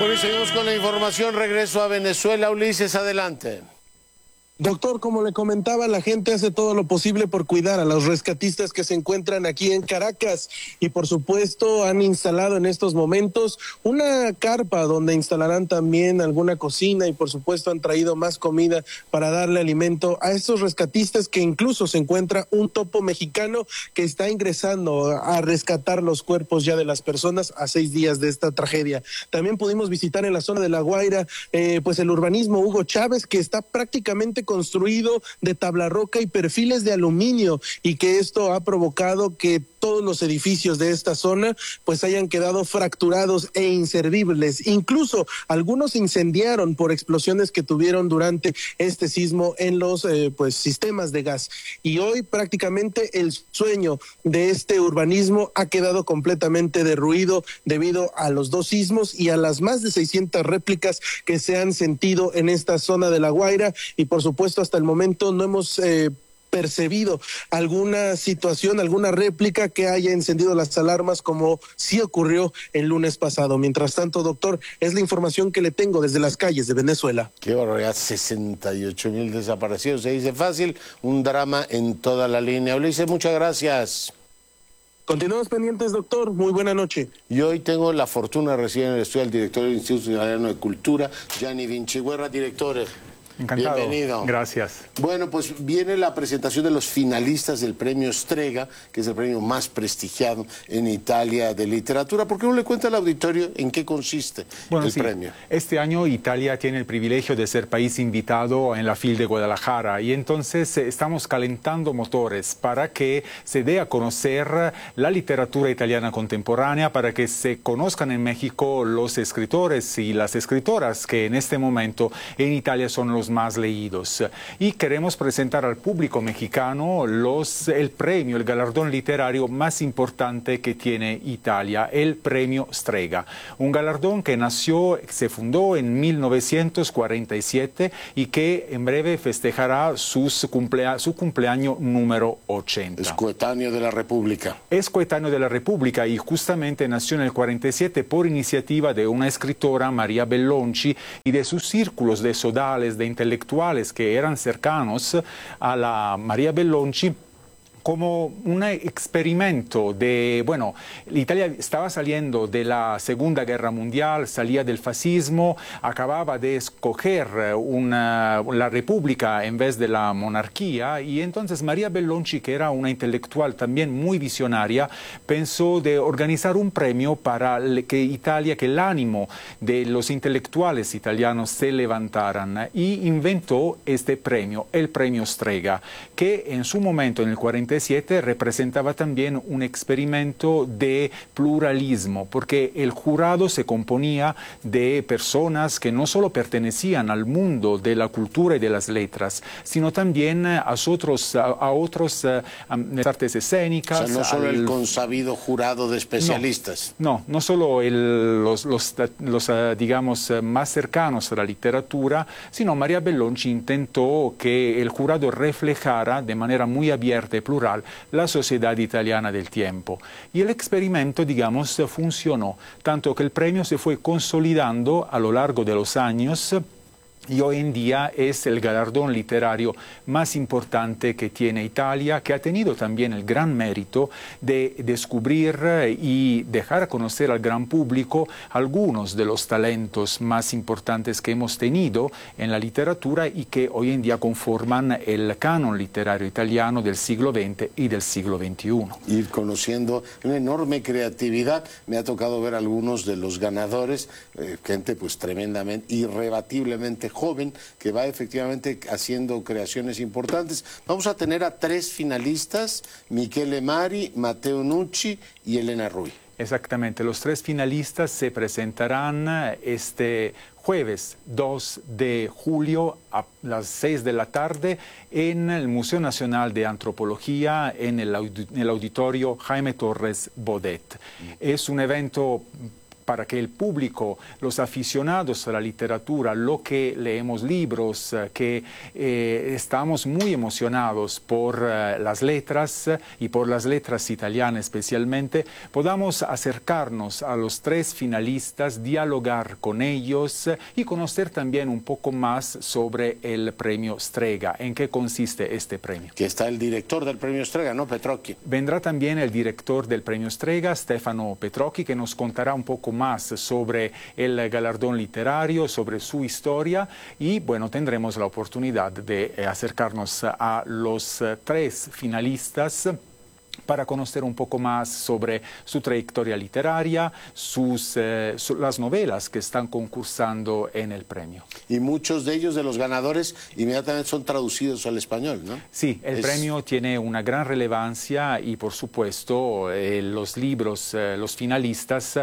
Bueno, y seguimos con la información. Regreso a Venezuela. Ulises, adelante. Doctor, como le comentaba, la gente hace todo lo posible por cuidar a los rescatistas que se encuentran aquí en Caracas y por supuesto han instalado en estos momentos una carpa donde instalarán también alguna cocina y por supuesto han traído más comida para darle alimento a estos rescatistas, que incluso se encuentra un topo mexicano que está ingresando a rescatar los cuerpos ya de las personas a 6 días de esta tragedia. También pudimos visitar en la zona de La Guaira pues el urbanismo Hugo Chávez, que está prácticamente construido de tabla roca y perfiles de aluminio, y que esto ha provocado que todos los edificios de esta zona pues hayan quedado fracturados e inservibles. Incluso algunos incendiaron por explosiones que tuvieron durante este sismo en los pues sistemas de gas. Y hoy prácticamente el sueño de este urbanismo ha quedado completamente derruido debido a los 2 sismos y a las más de 600 réplicas que se han sentido en esta zona de La Guaira. Y por supuesto hasta el momento no hemos percibido alguna situación, alguna réplica que haya encendido las alarmas como sí ocurrió el lunes pasado. Mientras tanto, doctor, es la información que le tengo desde las calles de Venezuela. Qué barbaridad, 68,000 desaparecidos. Se dice fácil, un drama en toda la línea. Ulises, muchas gracias. Continuamos pendientes, doctor. Muy buena noche. Y hoy tengo la fortuna de recibir en el estudio al director del Instituto Italiano de Cultura, Gianni Vinciguerra. Director, encantado. Bienvenido. Gracias. Bueno, pues viene la presentación de los finalistas del premio Strega, que es el premio más prestigiado en Italia de literatura. ¿Por qué no le cuenta al auditorio en qué consiste el premio? Este año Italia tiene el privilegio de ser país invitado en la FIL de Guadalajara, y entonces estamos calentando motores para que se dé a conocer la literatura italiana contemporánea, para que se conozcan en México los escritores y las escritoras que en este momento en Italia son los más leídos. Y queremos presentar al público mexicano el premio, el galardón literario más importante que tiene Italia, el premio Strega. Un galardón que se fundó en 1947 y que en breve festejará su cumpleaños número 80. Es coetáneo de la República. Es coetáneo de la República y justamente nació en el 47 por iniciativa de una escritora, María Bellonci, y de sus círculos de sodales, de intelectuales que eran cercanos a la María Bellonci, como un experimento de, bueno, Italia estaba saliendo de la Segunda Guerra Mundial, salía del fascismo, acababa de escoger la república en vez de la monarquía, y entonces María Bellonci, que era una intelectual también muy visionaria, pensó de organizar un premio para que el ánimo de los intelectuales italianos se levantaran, y inventó este premio, el premio Strega, que en su momento, en el 47, representaba también un experimento de pluralismo, porque el jurado se componía de personas que no solo pertenecían al mundo de la cultura y de las letras, sino también a otras artes escénicas. O sea, no solo el consabido jurado de especialistas. No solo los digamos, más cercanos a la literatura, sino María Bellonci intentó que el jurado reflejara de manera muy abierta y plural la sociedad italiana del tiempo. Y el experimento, digamos, funcionó, tanto que el premio se fue consolidando a lo largo de los años, y hoy en día es el galardón literario más importante que tiene Italia, que ha tenido también el gran mérito de descubrir y dejar a conocer al gran público algunos de los talentos más importantes que hemos tenido en la literatura y que hoy en día conforman el canon literario italiano del siglo XX y del siglo XXI. Ir conociendo una enorme creatividad. Me ha tocado ver algunos de los ganadores, gente pues tremendamente, irrebatiblemente joven, que va efectivamente haciendo creaciones importantes. Vamos a tener a 3 finalistas: Michele Mari, Matteo Nucci y Elena Rui. Exactamente, los 3 finalistas se presentarán este jueves 2 de julio a las 6 de la tarde en el Museo Nacional de Antropología, en el auditorio Jaime Torres Bodet. Es un evento para que el público, los aficionados a la literatura, lo que leemos libros, que estamos muy emocionados por las letras y por las letras italianas especialmente, podamos acercarnos a los 3 finalistas, dialogar con ellos y conocer también un poco más sobre el premio Strega. ¿En qué consiste este premio? Que está el director del premio Strega, ¿no? Petrocchi. Vendrá también el director del premio Strega, Stefano Petrocchi, que nos contará un poco más sobre el galardón literario, sobre su historia y bueno, tendremos la oportunidad de acercarnos a los 3 finalistas para conocer un poco más sobre su trayectoria literaria, las novelas que están concursando en el premio. Y muchos de ellos, de los ganadores, inmediatamente son traducidos al español, ¿no? Sí, el premio tiene una gran relevancia y por supuesto los libros, los finalistas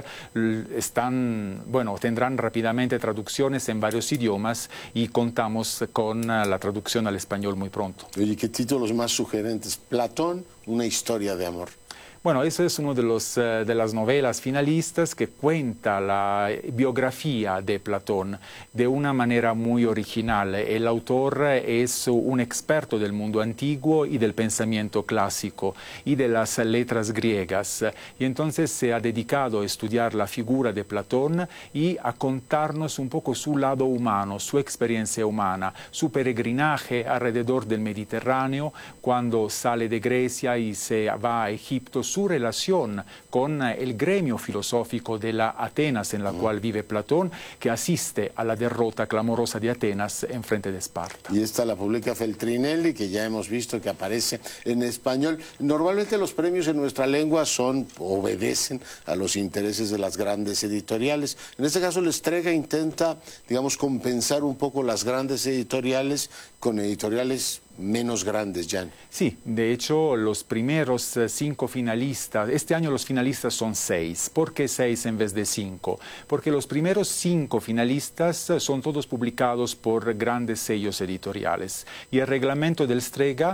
tendrán rápidamente traducciones en varios idiomas y contamos con la traducción al español muy pronto. Oye, ¿qué títulos más sugerentes? Platón, una historia de amor. Bueno, eso es uno de las novelas finalistas que cuenta la biografía de Platón de una manera muy original. El autor es un experto del mundo antiguo y del pensamiento clásico y de las letras griegas. Y entonces se ha dedicado a estudiar la figura de Platón y a contarnos un poco su lado humano, su experiencia humana, su peregrinaje alrededor del Mediterráneo, cuando sale de Grecia y se va a Egipto, su relación con el gremio filosófico de la Atenas en la cual vive Platón, que asiste a la derrota clamorosa de Atenas en frente de Esparta. Y esta la publica Feltrinelli, que ya hemos visto que aparece en español. Normalmente los premios en nuestra lengua obedecen a los intereses de las grandes editoriales. En este caso, el Strega intenta, digamos, compensar un poco las grandes editoriales con editoriales menos grandes, Jan. Sí, de hecho, los primeros 5 finalistas, este año los finalistas son 6. ¿Por qué 6 en vez de 5? Porque los primeros 5 finalistas son todos publicados por grandes sellos editoriales. Y el reglamento del Strega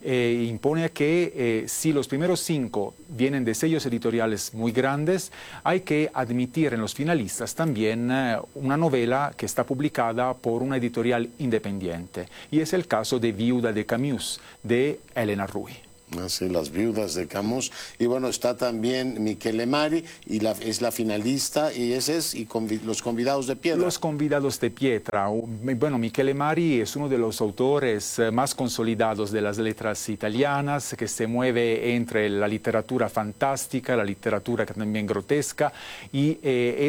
impone que si los primeros 5 vienen de sellos editoriales muy grandes, hay que admitir en los finalistas también una novela que está publicada por una editorial independiente. Y es el caso de Viuda de Camus, de Elena Rui. Sí, Las viudas de Camus. Y bueno, está también Michele Mari, y es la finalista, y los convidados de piedra. Los convidados de piedra. Bueno, Michele Mari es uno de los autores más consolidados de las letras italianas, que se mueve entre la literatura fantástica, la literatura también grotesca, y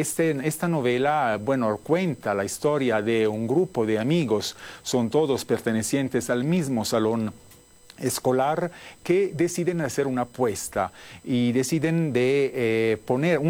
esta novela, bueno, cuenta la historia de un grupo de amigos, son todos pertenecientes al mismo salón escolar, que deciden hacer una apuesta y deciden de poner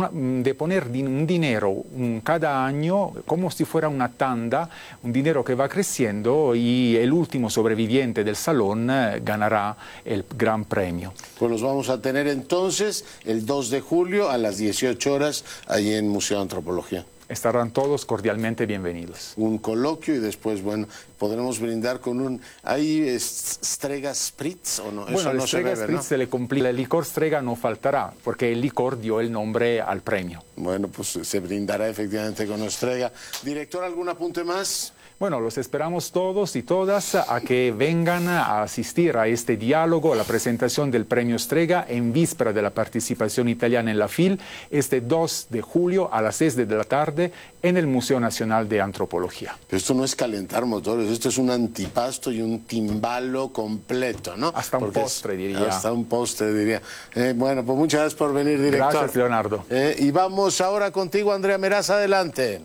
un dinero cada año como si fuera una tanda, un dinero que va creciendo, y el último sobreviviente del salón ganará el gran premio. Pues los vamos a tener entonces el 2 de julio a las 18 horas allí en Museo de Antropología. Estarán todos cordialmente bienvenidos. Un coloquio y después, bueno, podremos brindar con un... ¿Hay Strega Spritz o no? Bueno, eso el no Strega se bebe, Spritz ¿no? se le cumple, el licor Strega no faltará, porque el licor dio el nombre al premio. Bueno, pues se brindará efectivamente con Strega. Director, ¿algún apunte más? Bueno, los esperamos todos y todas a que vengan a asistir a este diálogo, a la presentación del premio Strega en víspera de la participación italiana en la FIL, este 2 de julio a las 6 de la tarde en el Museo Nacional de Antropología. Pero esto no es calentar motores, esto es un antipasto y un timbalo completo, ¿no? Hasta un postre, diría. Hasta un postre, diría. Bueno, pues muchas gracias por venir, director. Gracias, Leonardo. Y vamos ahora contigo, Andrea Meraz, adelante.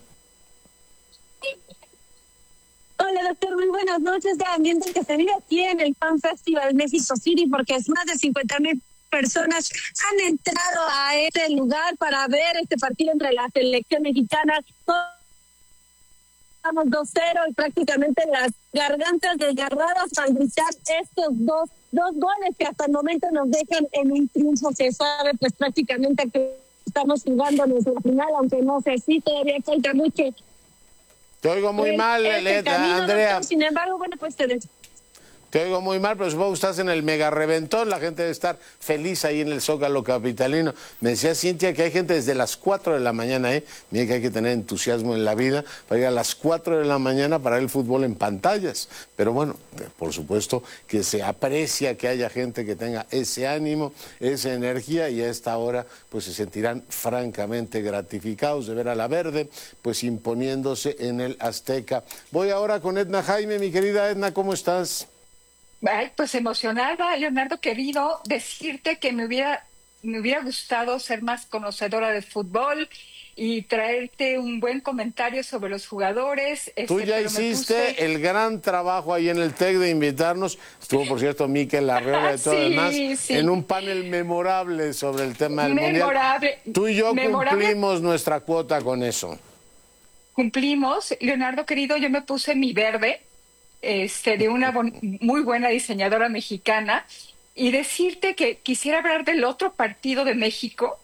Hola, doctor, muy buenas noches. De ambiente que se vive aquí en el Fan Festival México City, porque es más de 50,000 personas han entrado a este lugar para ver este partido entre la selección mexicana. Estamos 2-0 y prácticamente las gargantas desgarradas para gritar estos dos goles que hasta el momento nos dejan en un triunfo. Se sabe pues prácticamente que estamos jugando nuestra final, aunque no sé si todavía falta mucho. Te oigo muy mal, Andrea. Doctor, sin embargo, bueno, pues Te oigo muy mal, pero supongo que estás en el mega reventón. La gente debe estar feliz ahí en el Zócalo capitalino. Me decía Cintia que hay gente desde las 4 de la mañana, mira que hay que tener entusiasmo en la vida, para ir a las 4 de la mañana para ver el fútbol en pantallas. Pero bueno, por supuesto que se aprecia que haya gente que tenga ese ánimo, esa energía, y a esta hora pues se sentirán francamente gratificados de ver a la Verde pues imponiéndose en el Azteca. Voy ahora con Edna Jaime. Mi querida Edna, ¿cómo estás? Ay, pues emocionada, Leonardo querido, decirte que me hubiera gustado ser más conocedora de fútbol y traerte un buen comentario sobre los jugadores. Tú ya hiciste el gran trabajo ahí en el TEC de invitarnos. Estuvo, por cierto, Mikel Arreola y todo demás, en un panel memorable sobre el tema del Mundial. Tú y yo cumplimos nuestra cuota con eso. Cumplimos. Leonardo querido, yo me puse mi verde, de una muy buena diseñadora mexicana, y decirte que quisiera hablar del otro partido de México,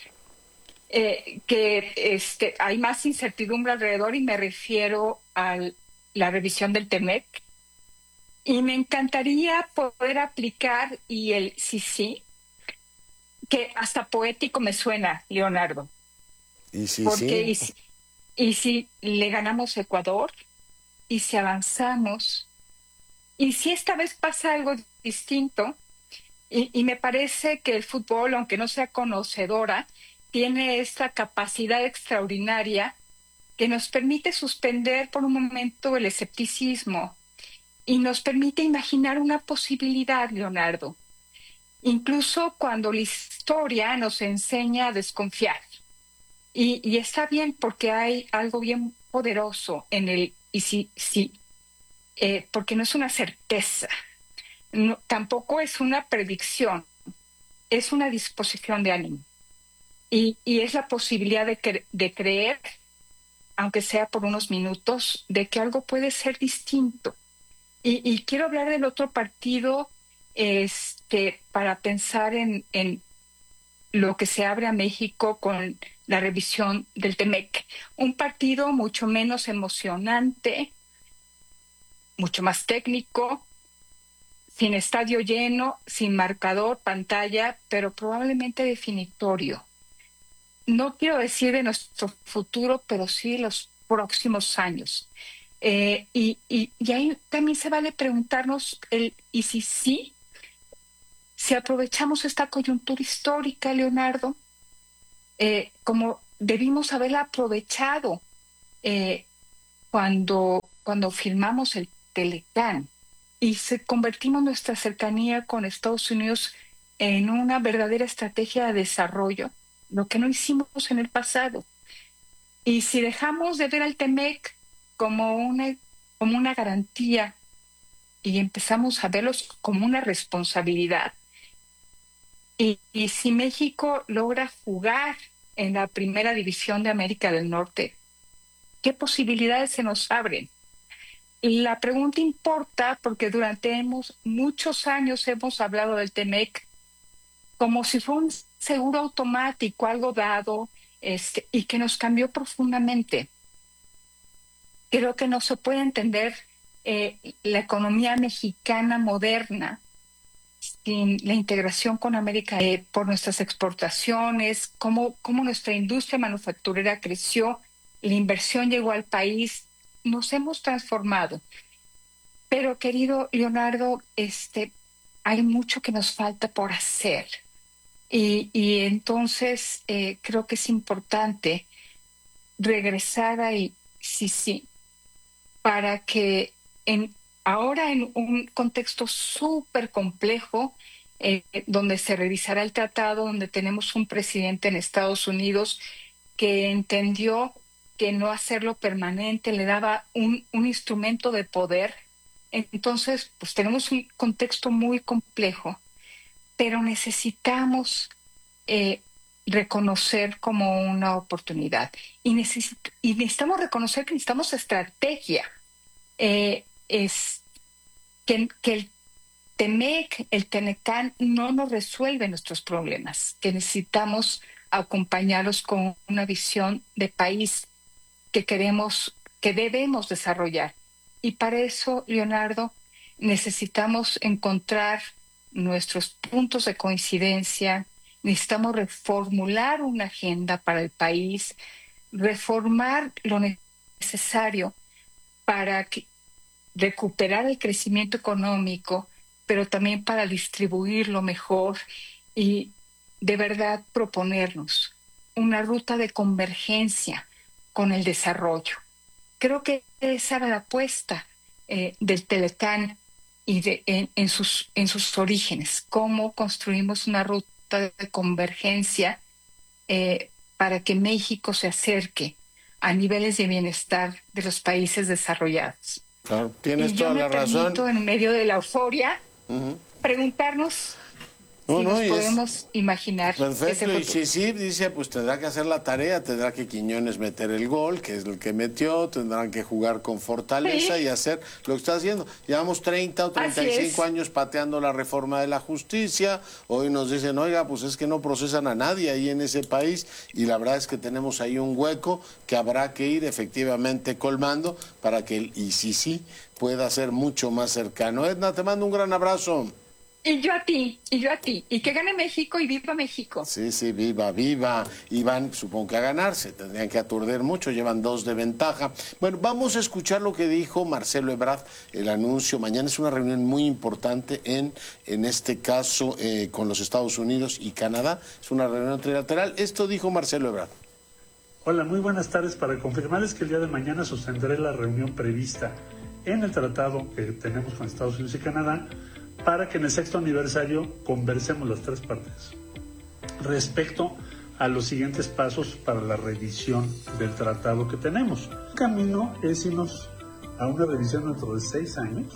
que hay más incertidumbre alrededor, y me refiero a la revisión del TEMEC. Y me encantaría poder aplicar y el sí, que hasta poético me suena, Leonardo. Y sí, porque y si le ganamos a Ecuador, y si avanzamos, y si esta vez pasa algo distinto, y me parece que el fútbol, aunque no sea conocedora, tiene esta capacidad extraordinaria que nos permite suspender por un momento el escepticismo y nos permite imaginar una posibilidad, Leonardo, incluso cuando la historia nos enseña a desconfiar. Y está bien, porque hay algo bien poderoso en el y sí, porque no es una certeza, no, tampoco es una predicción, es una disposición de ánimo. Y es la posibilidad de creer, aunque sea por unos minutos, de que algo puede ser distinto. Y quiero hablar del otro partido, para pensar en lo que se abre a México con la revisión del TEMEC. Un partido mucho menos emocionante, mucho más técnico, sin estadio lleno, sin marcador, pantalla, pero probablemente definitorio. No quiero decir de nuestro futuro, pero sí de los próximos años. Y ahí también se vale preguntarnos y si aprovechamos esta coyuntura histórica, Leonardo, como debimos haberla aprovechado cuando firmamos el Telecán y convertimos nuestra cercanía con Estados Unidos en una verdadera estrategia de desarrollo, lo que no hicimos en el pasado. Y si dejamos de ver al TEMEC como una garantía y empezamos a verlos como una responsabilidad, y si México logra jugar en la primera división de América del Norte, ¿qué posibilidades se nos abren? Y la pregunta importa porque durante muchos años hemos hablado del TEMEC como si fuera un seguro automático, algo dado, y que nos cambió profundamente. Creo que no se puede entender la economía mexicana moderna sin la integración con América, por nuestras exportaciones, cómo nuestra industria manufacturera creció, la inversión llegó al país, nos hemos transformado. Pero, querido Leonardo, hay mucho que nos falta por hacer. Y entonces creo que es importante regresar ahí, sí, para que ahora en un contexto súper complejo, donde se revisará el tratado, donde tenemos un presidente en Estados Unidos que entendió que no hacerlo permanente le daba un instrumento de poder. Entonces, pues tenemos un contexto muy complejo, pero necesitamos reconocer como una oportunidad. Y necesitamos reconocer que necesitamos estrategia. Es que el TEMEC, el Telecán, no nos resuelve nuestros problemas, que necesitamos acompañarlos con una visión de país que debemos desarrollar. Y para eso, Leonardo, necesitamos encontrar nuestros puntos de coincidencia, necesitamos reformular una agenda para el país, reformar lo necesario para recuperar el crecimiento económico, pero también para distribuirlo mejor y de verdad proponernos una ruta de convergencia con el desarrollo. Creo que esa era la apuesta del Telecán y en sus orígenes, cómo construimos una ruta de convergencia para que México se acerque a niveles de bienestar de los países desarrollados. Claro, tienes toda la razón. Yo me permito, en medio de la euforia, preguntarnos si nos podemos imaginar. Perfecto, y sí, dice, pues tendrá que hacer la tarea, tendrá que Quiñones meter el gol, que es el que metió, tendrán que jugar con fortaleza y hacer lo que está haciendo. Llevamos 30 o 35 años pateando la reforma de la justicia, hoy nos dicen, oiga, pues es que no procesan a nadie ahí en ese país, y la verdad es que tenemos ahí un hueco que habrá que ir efectivamente colmando para que el ICC pueda ser mucho más cercano. Edna, te mando un gran abrazo. Y yo a ti, y que gane México y viva México. Sí, viva. Y van, supongo que a ganarse, tendrían que aturdir mucho, llevan 2 de ventaja. Bueno, vamos a escuchar lo que dijo Marcelo Ebrard, el anuncio. Mañana es una reunión muy importante en este caso con los Estados Unidos y Canadá. Es una reunión trilateral. Esto dijo Marcelo Ebrard. Hola, muy buenas tardes. Para confirmarles que el día de mañana sostendré la reunión prevista en el tratado que tenemos con Estados Unidos y Canadá, para que en el 6º aniversario conversemos las 3 partes respecto a los siguientes pasos para la revisión del tratado que tenemos. El camino es irnos a una revisión dentro de 6 años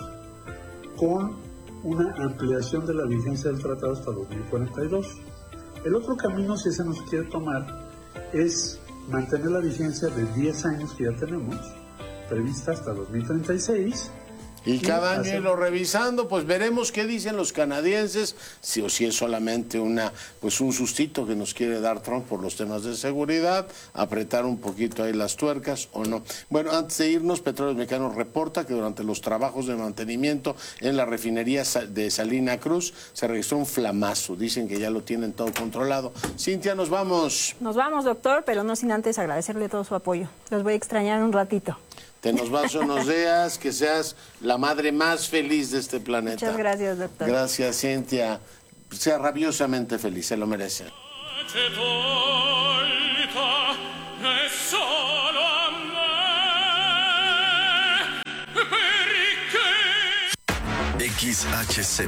con una ampliación de la vigencia del tratado hasta 2042. El otro camino, si se nos quiere tomar, es mantener la vigencia de 10 años que ya tenemos, prevista hasta 2036, y cada año irlo revisando, pues veremos qué dicen los canadienses, si es solamente un sustito que nos quiere dar Trump por los temas de seguridad, apretar un poquito ahí las tuercas o no. Bueno, antes de irnos, Petróleos Mexicanos reporta que durante los trabajos de mantenimiento en la refinería de Salina Cruz se registró un flamazo. Dicen que ya lo tienen todo controlado. Cintia, nos vamos. Nos vamos, doctor, pero no sin antes agradecerle todo su apoyo. Los voy a extrañar un ratito. Te nos vas o nos deas, que seas la madre más feliz de este planeta. Muchas gracias, doctor. Gracias, Cintia. Sea rabiosamente feliz, se lo merece. XHZ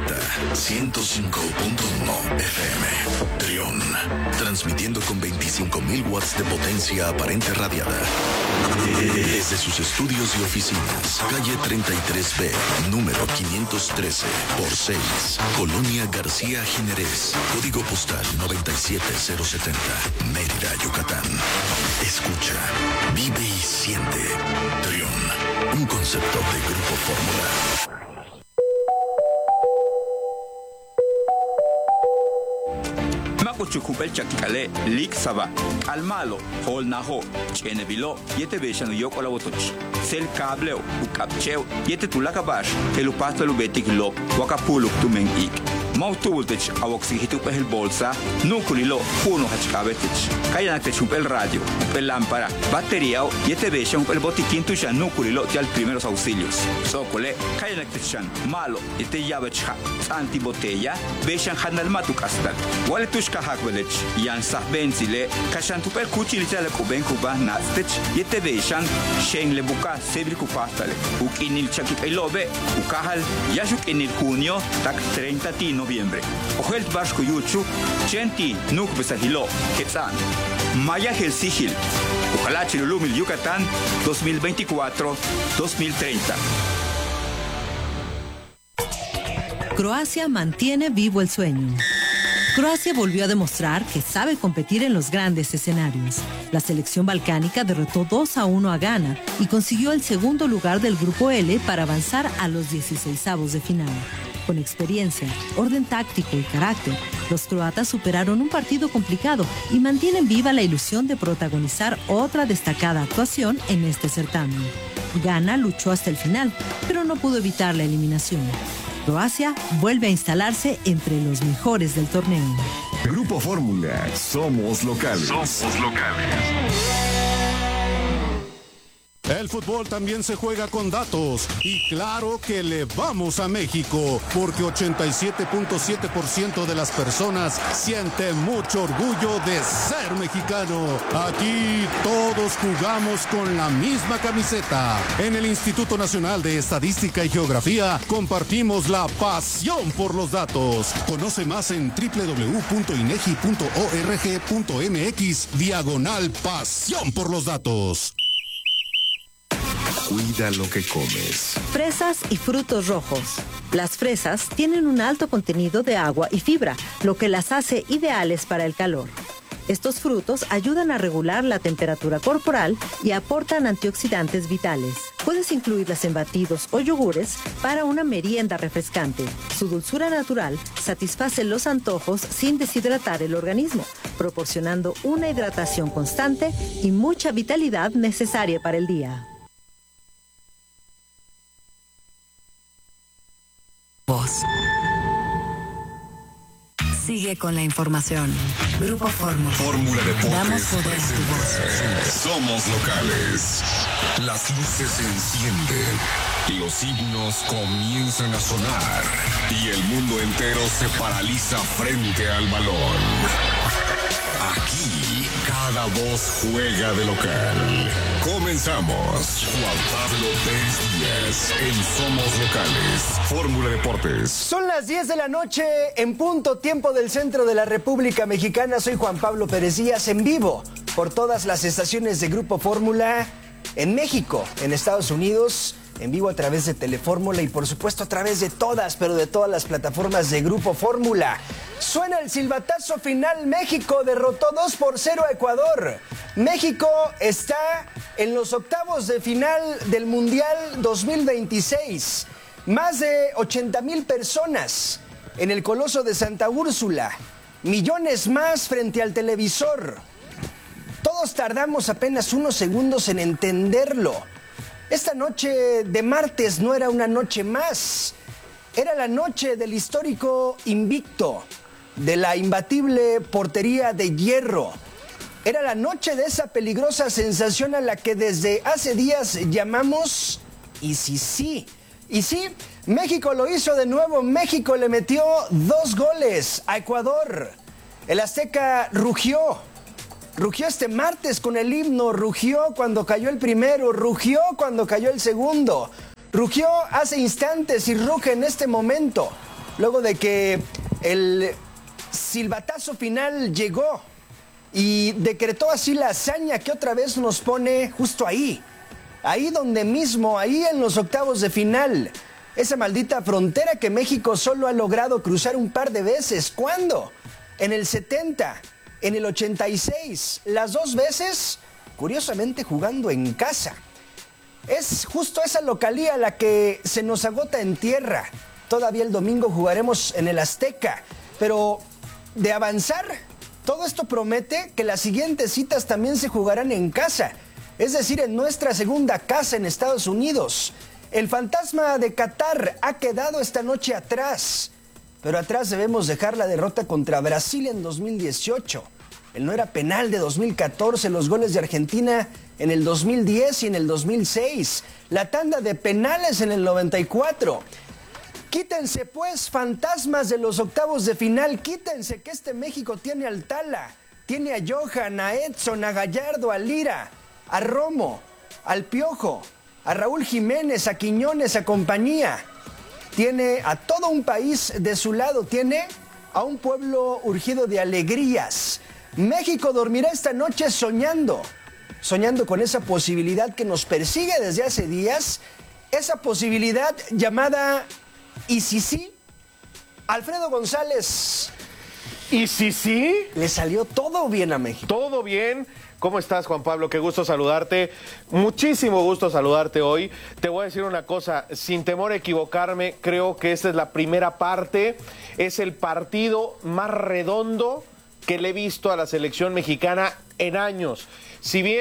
105.1 FM Trión, transmitiendo con 25.000 watts de potencia aparente radiada desde sus estudios y oficinas, calle 33B, número 513 por 6, Colonia García Jiménez, código postal 97070, Mérida, Yucatán. Escucha, vive y siente. Trión, un concepto de Grupo Fórmula. Chukupel chakikale lik saba almalo hol naho chene bilo yete beshan yok ola wotoch sel kableo ukapcheo yete tulakabash el upasto lubetik lo wakapuluk tumen ik mautultech awoxihitu pel bolsa nukulilo puno hachkabetech kayanate chupel radio pel lámpara batería yete beshan pel botikin tusha nukulilo al primeros auxilios sokole kayanate chan malo yete yabecha antibotella beshan hanal matukastal waletushka Village, Yan Sahbenzile, Kashantupel Kuchilitale Kuben Kuba Nastich, Yetebeshan, Sheng Lebuka, Sebri Kupastale, Ukinil Chakipelobe, Ukahal, Yashuk en el junio, tak 30 de noviembre. Ojelt Bashku Yuchu, Chenti, Nuk Besahilo, Quetzan, Maya Helsigil, Ukalachi Lumil Yucatán, 2024-2030. Croacia mantiene vivo el sueño. Croacia volvió a demostrar que sabe competir en los grandes escenarios. La selección balcánica derrotó 2-1 a Ghana y consiguió el segundo lugar del Grupo L para avanzar a los 16avos de final. Con experiencia, orden táctico y carácter, los croatas superaron un partido complicado y mantienen viva la ilusión de protagonizar otra destacada actuación en este certamen. Ghana luchó hasta el final, pero no pudo evitar la eliminación. Croacia vuelve a instalarse entre los mejores del torneo. Grupo Fórmula, somos locales. Somos locales. El fútbol también se juega con datos y claro que le vamos a México porque 87.7% de las personas sienten mucho orgullo de ser mexicano. Aquí todos jugamos con la misma camiseta. En el Instituto Nacional de Estadística y Geografía compartimos la pasión por los datos. Conoce más en www.inegi.org.mx/pasión por los datos. Cuida lo que comes. Fresas y frutos rojos. Las fresas tienen un alto contenido de agua y fibra, lo que las hace ideales para el calor. Estos frutos ayudan a regular la temperatura corporal y aportan antioxidantes vitales. Puedes incluirlas en batidos o yogures para una merienda refrescante. Su dulzura natural satisface los antojos sin deshidratar el organismo, proporcionando una hidratación constante y mucha vitalidad necesaria para el día. Sigue con la información. Grupo Fórmula. Fórmula Deportes. Damos poder a tu voz. Somos locales. Las luces se encienden. Los himnos comienzan a sonar. Y el mundo entero se paraliza frente al balón. Aquí, cada voz juega de local. Comenzamos. Juan Pablo Pérez Díaz en Somos Locales. Fórmula Deportes. Son las 10 de la noche en punto, tiempo del centro de la República Mexicana. Soy Juan Pablo Pérez Díaz, en vivo por todas las estaciones de Grupo Fórmula en México, en Estados Unidos, en vivo a través de Telefórmula y por supuesto a través de todas, pero de todas las plataformas de Grupo Fórmula. Suena el silbatazo final. México derrotó 2-0 a Ecuador. México está en los octavos de final del Mundial 2026. Más de 80,000 personas en el Coloso de Santa Úrsula. Millones más frente al televisor. Todos tardamos apenas unos segundos en entenderlo. Esta noche de martes no era una noche más. Era la noche del histórico invicto, de la imbatible portería de hierro. Era la noche de esa peligrosa sensación a la que desde hace días llamamos ¿y si sí? Y sí, México lo hizo de nuevo. México le metió 2 goles a Ecuador. El Azteca rugió este martes con el himno, rugió cuando cayó el primero, rugió cuando cayó el segundo, rugió hace instantes y ruge en este momento, luego de que el silbatazo final llegó y decretó así la hazaña que otra vez nos pone justo ahí donde mismo, ahí en los octavos de final. Esa maldita frontera que México solo ha logrado cruzar un par de veces. ¿Cuándo? En el 70, en el 86, las 2 veces, curiosamente jugando en casa. Es justo esa localía la que se nos agota en tierra. Todavía el domingo jugaremos en el Azteca, pero de avanzar, todo esto promete que las siguientes citas también se jugarán en casa, es decir, en nuestra segunda casa en Estados Unidos. El fantasma de Qatar ha quedado esta noche atrás, pero atrás debemos dejar la derrota contra Brasil en 2018. El no era penal de 2014, los goles de Argentina en el 2010 y en el 2006, la tanda de penales en el 94. Quítense pues, fantasmas de los octavos de final, quítense que este México tiene al Tala, tiene a Johan, a Edson, a Gallardo, a Lira, a Romo, al Piojo, a Raúl Jiménez, a Quiñones, a compañía. Tiene a todo un país de su lado, tiene a un pueblo urgido de alegrías. México dormirá esta noche soñando con esa posibilidad que nos persigue desde hace días, esa posibilidad llamada ¿y si sí? Alfredo González. ¿Y si sí? ¿Le salió todo bien a México? Todo bien. ¿Cómo estás, Juan Pablo? Qué gusto saludarte. Muchísimo gusto saludarte hoy. Te voy a decir una cosa, sin temor a equivocarme, creo que esta es la primera parte. Es el partido más redondo que le he visto a la selección mexicana en años. Si bien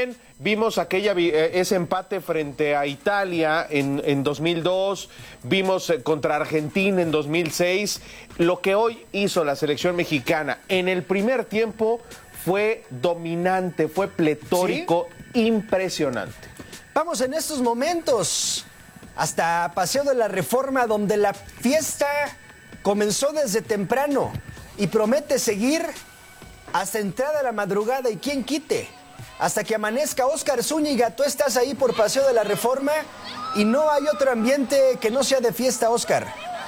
Vimos ese empate frente a Italia en 2002, vimos contra Argentina en 2006. Lo que hoy hizo la selección mexicana en el primer tiempo fue dominante, fue pletórico, ¿sí? Impresionante. Vamos en estos momentos hasta Paseo de la Reforma, donde la fiesta comenzó desde temprano y promete seguir hasta entrada a la madrugada, y quién quite, hasta que amanezca. Óscar Zúñiga, tú estás ahí por Paseo de la Reforma y no hay otro ambiente que no sea de fiesta, Óscar.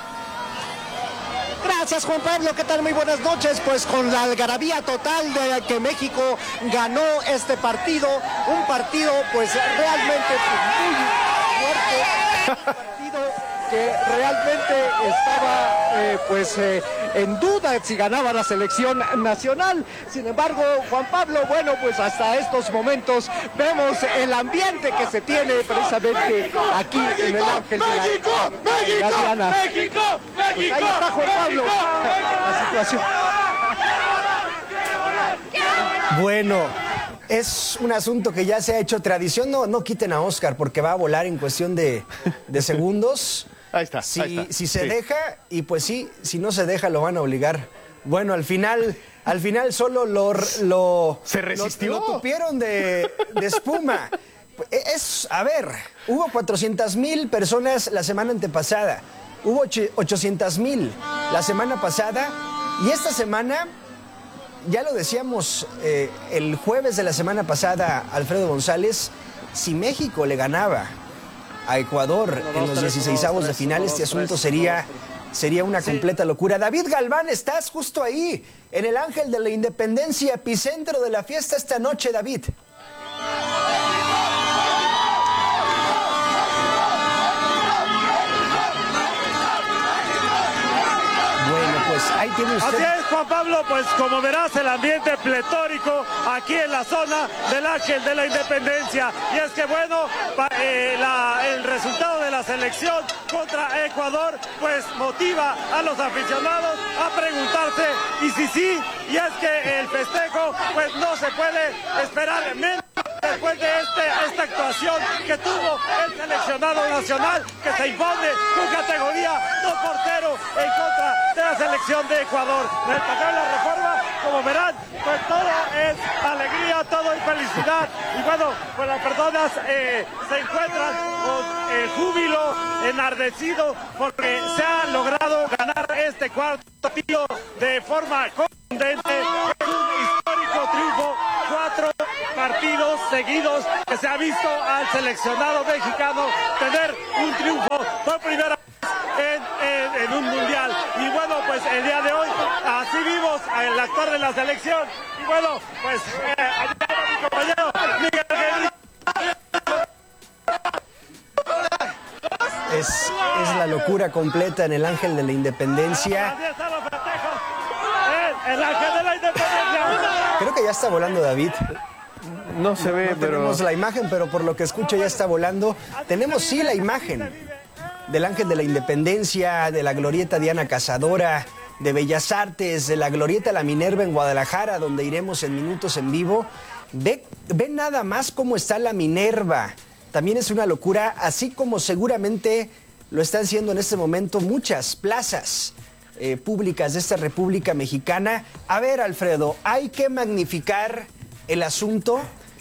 Gracias, Juan Pablo, ¿qué tal? Muy buenas noches. Pues con la algarabía total de que México ganó este partido, un partido pues realmente muy fuerte, un partido que realmente estaba en duda si ganaba la selección nacional. Sin embargo, Juan Pablo, bueno, pues hasta estos momentos vemos el ambiente que se tiene precisamente aquí en el Ángel de la Diana. ¡México! Pues ahí está, Juan Pablo, la situación. Bueno, es un asunto que ya se ha hecho tradición. No quiten a Óscar porque va a volar en cuestión de segundos. Ahí está. Si se deja, y pues sí, si no se deja lo van a obligar. Bueno, al final solo se resistió. Lo tupieron de espuma. Hubo 400,000 personas la semana antepasada, hubo 800,000 la semana pasada, y esta semana, ya lo decíamos el jueves de la semana pasada, Alfredo González, si México le ganaba a Ecuador en los 16avos de final, este asunto sería una completa locura. David Galván, estás justo ahí, en el Ángel de la Independencia, epicentro de la fiesta esta noche, David. Ahí tiene usted. Así es, Juan Pablo, pues como verás, el ambiente pletórico aquí en la zona del Ángel de la Independencia. Y es que bueno, el resultado de la selección contra Ecuador pues motiva a los aficionados a preguntarse y si sí, y es que el festejo pues no se puede esperar menos después de esta actuación que tuvo el seleccionado nacional, que se impone con categoría 2-0 en contra de la selección de Ecuador. En el Paseo de la Reforma, como verán, pues todo es alegría, todo es felicidad, y bueno, pues las personas se encuentran con júbilo, enardecido, porque se ha logrado ganar este cuarto partido de forma contundente. Es un histórico triunfo, 4 partidos seguidos que se ha visto al seleccionado mexicano tener un triunfo por primera vez en un mundial. Y bueno, pues el día de hoy así vimos al actor de la selección, y bueno, pues allá va mi compañero Miguel Guerrero. Es la locura completa en el Ángel de la Independencia. Así están los festejos en el Ángel de la Independencia. Creo que ya está volando David. No se ve, pero tenemos la imagen, pero por lo que escucho ya está volando. Tenemos sí la imagen del Ángel de la Independencia, de la Glorieta Diana Cazadora, de Bellas Artes, de la Glorieta La Minerva en Guadalajara, donde iremos en minutos en vivo. Ve nada más cómo está la Minerva. También es una locura, así como seguramente lo están haciendo en este momento muchas plazas públicas de esta República Mexicana. A ver, Alfredo, hay que magnificar el asunto.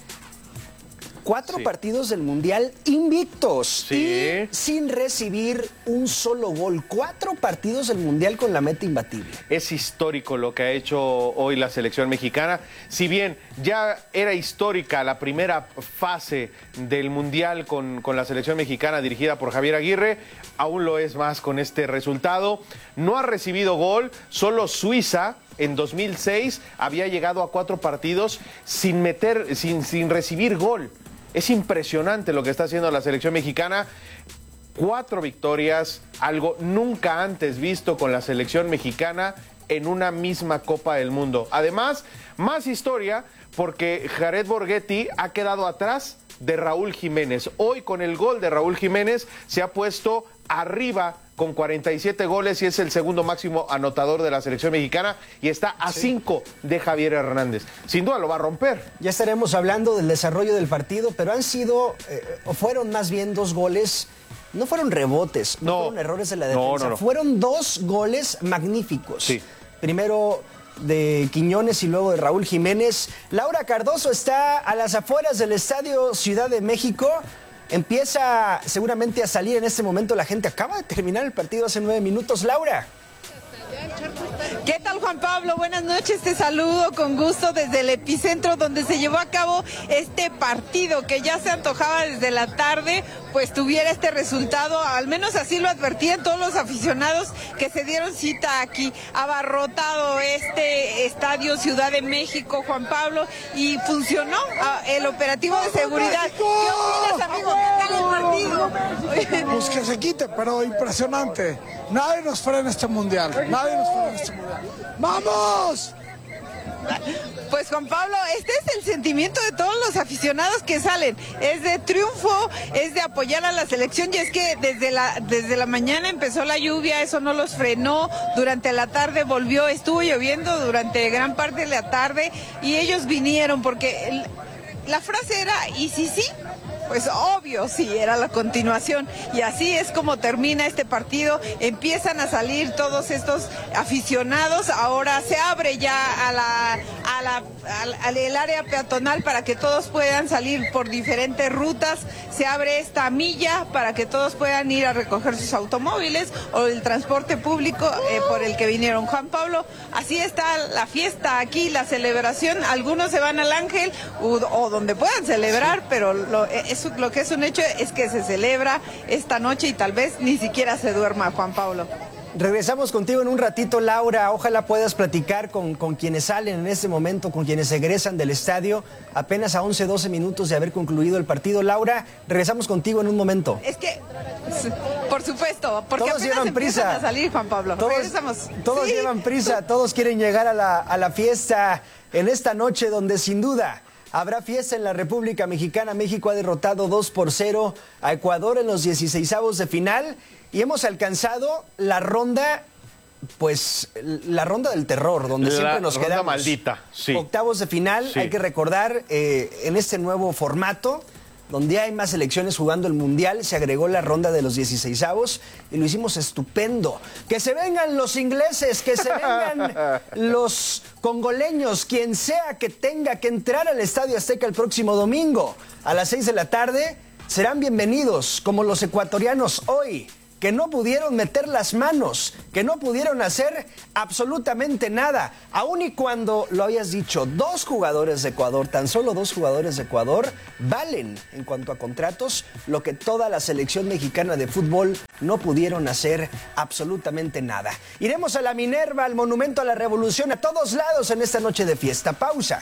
4 partidos del Mundial invictos y sin recibir un solo gol. 4 partidos del Mundial con la meta imbatible. Es histórico lo que ha hecho hoy la selección mexicana. Si bien ya era histórica la primera fase del Mundial con la selección mexicana dirigida por Javier Aguirre, aún lo es más con este resultado. No ha recibido gol, solo Suiza en 2006 había llegado a 4 partidos sin recibir gol. Es impresionante lo que está haciendo la selección mexicana. 4 victorias, algo nunca antes visto con la selección mexicana en una misma Copa del Mundo. Además, más historia porque Jared Borghetti ha quedado atrás de Raúl Jiménez. Hoy con el gol de Raúl Jiménez se ha puesto arriba con 47 goles y es el segundo máximo anotador de la selección mexicana y está a 5 de Javier Hernández. Sin duda lo va a romper. Ya estaremos hablando del desarrollo del partido, pero han sido, o fueron más bien 2 goles. No fueron rebotes, no fueron errores de la defensa. No. Fueron 2 goles magníficos. Sí. Primero de Quiñones y luego de Raúl Jiménez. Laura Cardoso está a las afueras del Estadio Ciudad de México. Empieza seguramente a salir en este momento la gente. Acaba de terminar el partido hace 9 minutos. Laura. ¿Qué tal, Juan Pablo? Buenas noches, te saludo con gusto desde el epicentro donde se llevó a cabo este partido que ya se antojaba desde la tarde, pues tuviera este resultado, al menos así lo advertían todos los aficionados que se dieron cita aquí, abarrotado este Estadio Ciudad de México, Juan Pablo, y funcionó el operativo de seguridad. ¿Qué opinas, amigo? ¿Qué tal el partido? Pues que se quite, pero impresionante. Nadie nos frena este mundial. Nadie nos frena este mundial. ¡Vamos! Pues Juan Pablo, este es el sentimiento de todos los aficionados que salen, es de triunfo, es de apoyar a la selección y es que desde la mañana empezó la lluvia, eso no los frenó, durante la tarde estuvo lloviendo durante gran parte de la tarde y ellos vinieron porque la frase era, ¿y si sí? Pues obvio, sí, era la continuación y así es como termina este partido, empiezan a salir todos estos aficionados, ahora se abre ya al área peatonal para que todos puedan salir por diferentes rutas, se abre esta milla para que todos puedan ir a recoger sus automóviles o el transporte público por el que vinieron. Juan Pablo, así está la fiesta aquí, la celebración, algunos se van al Ángel o donde puedan celebrar, pero lo que es un hecho es que se celebra esta noche y tal vez ni siquiera se duerma, Juan Pablo. Regresamos contigo en un ratito, Laura. Ojalá puedas platicar con quienes salen en este momento, con quienes egresan del estadio, apenas a 11, 12 minutos de haber concluido el partido. Laura, regresamos contigo en un momento. Es que, por supuesto, porque todos apenas llevan prisa a salir, Juan Pablo. Todos llevan prisa, todos quieren llegar a la fiesta en esta noche donde sin duda habrá fiesta en la República Mexicana. México ha derrotado 2-0 a Ecuador en los 16avos de final y hemos alcanzado la ronda del terror, donde siempre nos quedamos. Ronda maldita, sí. Octavos de final, sí. Hay que recordar, en este nuevo formato, donde hay más selecciones jugando el Mundial, se agregó la ronda de los 16avos y lo hicimos estupendo. Que se vengan los ingleses, que se vengan los congoleños, quien sea que tenga que entrar al Estadio Azteca el próximo domingo a las 6 de la tarde, serán bienvenidos, como los ecuatorianos hoy, que no pudieron meter las manos, que no pudieron hacer absolutamente nada, aun y cuando lo habías dicho, 2 jugadores de Ecuador, tan solo 2 jugadores de Ecuador, valen en cuanto a contratos lo que toda la selección mexicana de fútbol no pudieron hacer absolutamente nada. Iremos a la Minerva, al Monumento a la Revolución, a todos lados en esta noche de fiesta. Pausa.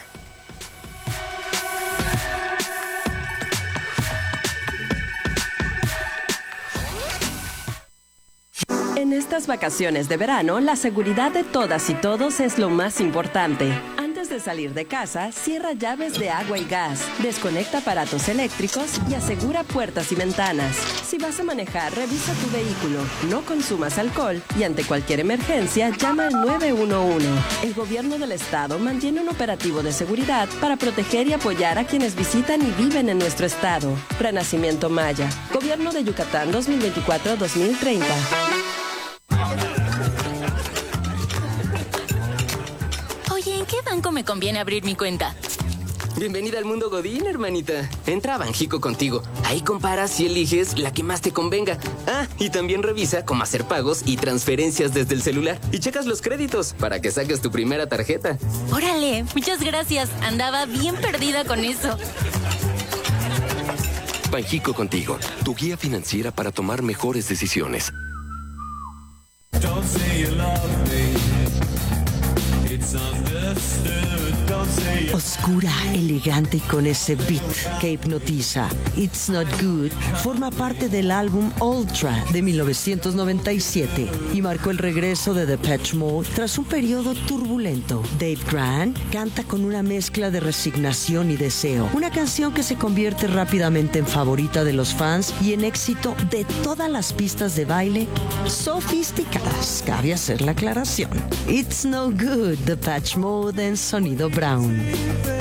En estas vacaciones de verano, la seguridad de todas y todos es lo más importante. Antes de salir de casa, cierra llaves de agua y gas, desconecta aparatos eléctricos y asegura puertas y ventanas. Si vas a manejar, revisa tu vehículo, no consumas alcohol y ante cualquier emergencia, llama al 911. El gobierno del estado mantiene un operativo de seguridad para proteger y apoyar a quienes visitan y viven en nuestro estado. Renacimiento Maya, Gobierno de Yucatán 2024-2030. Oye, ¿en qué banco me conviene abrir mi cuenta? Bienvenida al mundo Godín, hermanita. Entra a Banjico contigo. Ahí comparas y eliges la que más te convenga. Ah, y también revisa cómo hacer pagos y transferencias desde el celular. Y checas los créditos para que saques tu primera tarjeta. Órale, muchas gracias. Andaba bien perdida con eso. Banjico contigo, tu guía financiera para tomar mejores decisiones. Oscura, elegante y con ese beat que hipnotiza, It's Not Good forma parte del álbum Ultra de 1997 y marcó el regreso de Depeche Mode tras un periodo turbulento. Dave Grant canta con una mezcla de resignación y deseo, una canción que se convierte rápidamente en favorita de los fans y en éxito de todas las pistas de baile sofisticadas. Cabe hacer la aclaración. It's No Good, Depeche Mode en Sonido Brown.